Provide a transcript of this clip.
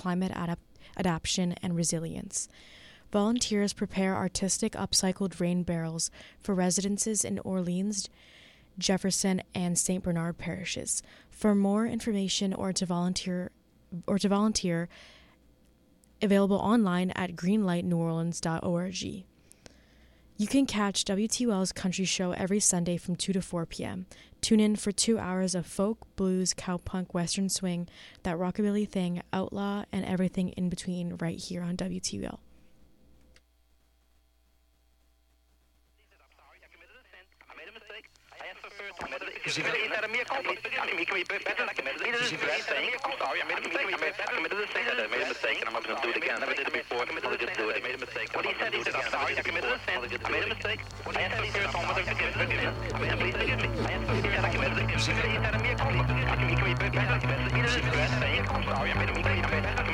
climate adaptation and resilience. Volunteers prepare artistic upcycled rain barrels for residences in Orleans, Jefferson, and St. Bernard parishes. For more information or to volunteer, available online at greenlightneworleans.org. You can catch WTUL's Country Show every Sunday from 2 to 4 p.m. Tune in for 2 hours of folk, blues, cowpunk, western swing, that rockabilly thing, outlaw, and everything in between right here on WTUL. Is that a mea culpa? I mean, can we be better? I committed that thing. I'm sorry. I committed this thing. I made a mistake, and I'm not going to do it again. I never did it before. I just do it. I made a mistake. What he said, I'm sorry. I committed this sin. I made a mistake. I asked the Spirit home whether to forgive me. Please forgive me. I asked the Spirit, I committed it. He said a mea culpa. Can we be better? I committed this thing. I'm sorry. I made a mistake.